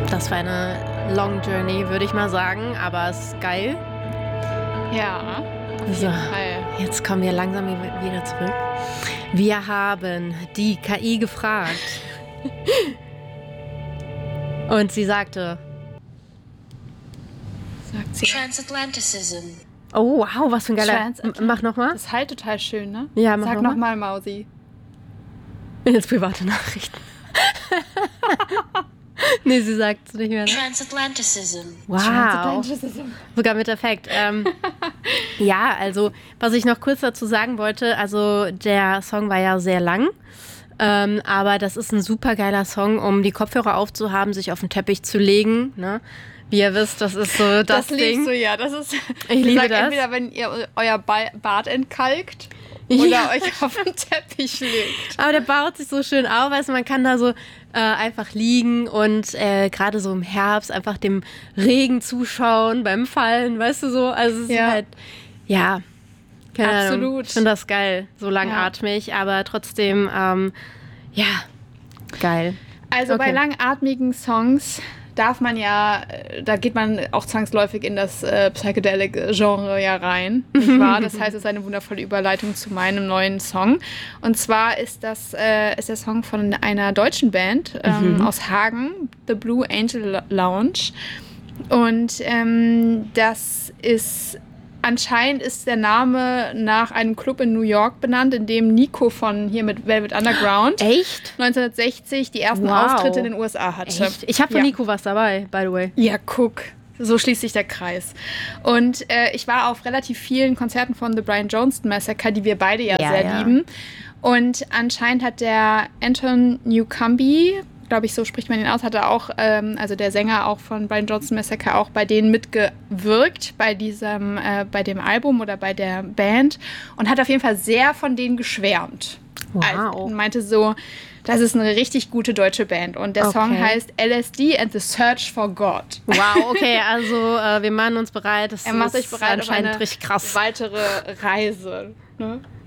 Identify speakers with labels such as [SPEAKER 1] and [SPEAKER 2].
[SPEAKER 1] Das war eine Long Journey, würde ich mal sagen, aber es ist geil.
[SPEAKER 2] Ja, auf
[SPEAKER 1] So,
[SPEAKER 2] jeden Fall.
[SPEAKER 1] jetzt kommen wir langsam wieder zurück. Wir haben die KI gefragt. Und sie sagte,
[SPEAKER 2] Sagt sie.
[SPEAKER 3] Transatlanticism.
[SPEAKER 1] oh wow, was für ein geiler... Mach nochmal.
[SPEAKER 2] Das ist halt total schön, ne?
[SPEAKER 1] Ja, mach
[SPEAKER 2] Sag
[SPEAKER 1] noch
[SPEAKER 2] nochmal, Mausi.
[SPEAKER 1] Jetzt private Nachrichten. Nee, sie sagt es nicht mehr. Ne?
[SPEAKER 3] Transatlanticism.
[SPEAKER 1] Wow,
[SPEAKER 2] Transatlanticism.
[SPEAKER 1] sogar mit Effekt. Ja, also was ich noch kurz dazu sagen wollte, also der Song war ja sehr lang, aber das ist ein super geiler Song, um die Kopfhörer aufzuhaben, sich auf den Teppich zu legen, ne? Wie ihr wisst, das ist so das Ding.
[SPEAKER 2] liebst du ja. Das ist,
[SPEAKER 1] Ich liebe
[SPEAKER 2] sag
[SPEAKER 1] das.
[SPEAKER 2] Entweder, wenn ihr euer Bart entkalkt
[SPEAKER 1] Ja.
[SPEAKER 2] oder euch auf den Teppich legt.
[SPEAKER 1] Aber der baut sich so schön auf, weißt du, man kann da so einfach liegen und gerade so im Herbst einfach dem Regen zuschauen beim Fallen, weißt du so. Also es ist
[SPEAKER 2] Ja.
[SPEAKER 1] halt, ja, keine Ahnung.
[SPEAKER 2] Absolut.
[SPEAKER 1] Ich finde das geil, so langatmig, aber trotzdem, ja, geil.
[SPEAKER 2] Also
[SPEAKER 1] Okay.
[SPEAKER 2] bei langatmigen Songs darf man ja, da geht man auch zwangsläufig in das Psychedelic-Genre ja rein, nicht wahr? Das heißt, es ist eine wundervolle Überleitung zu meinem neuen Song. Und zwar ist das ist der Song von einer deutschen Band aus Hagen, The Blue Angel Lounge. Und das ist... Anscheinend ist der Name nach einem Club in New York benannt, in dem Nico von hier mit Velvet Underground
[SPEAKER 1] Echt?
[SPEAKER 2] 1960 die ersten
[SPEAKER 1] Wow.
[SPEAKER 2] Auftritte in den USA hatte.
[SPEAKER 1] Echt? Ich habe von
[SPEAKER 2] Ja.
[SPEAKER 1] Nico was dabei, by the way.
[SPEAKER 2] Ja, guck. So schließt sich der Kreis. Und ich war auf relativ vielen Konzerten von The Brian Johnston Massacre, die wir beide ja
[SPEAKER 1] Ja,
[SPEAKER 2] sehr
[SPEAKER 1] ja.
[SPEAKER 2] lieben. Und anscheinend hat der Anton Newcombe, glaube ich, so spricht man ihn aus, hat er auch, also der Sänger auch von Brian Johnston Massacre, auch bei denen mitgewirkt, bei dem Album oder bei der Band und hat auf jeden Fall sehr von denen geschwärmt.
[SPEAKER 1] Wow.
[SPEAKER 2] Und meinte so, das ist eine richtig gute deutsche Band. Und der Song
[SPEAKER 1] Okay.
[SPEAKER 2] heißt LSD and the Search for God.
[SPEAKER 1] Wow, okay, also wir machen uns bereit. Das
[SPEAKER 2] Er macht
[SPEAKER 1] ist
[SPEAKER 2] sich bereit auf
[SPEAKER 1] anscheinend
[SPEAKER 2] eine
[SPEAKER 1] richtig krass.
[SPEAKER 2] weitere Reise. Ne?